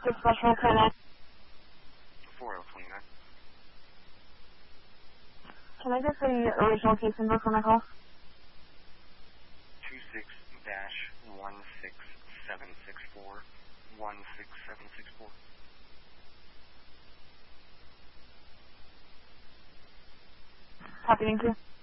Dispatcher Code 4029. Can I get the original case number for my call? 26-16764. 16764. Copy, thank you.